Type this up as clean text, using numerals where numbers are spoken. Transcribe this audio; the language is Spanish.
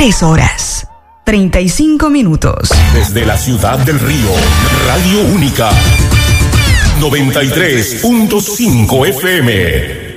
3 horas, 35 minutos. Desde la ciudad del Río, Radio Única, 93.5 FM.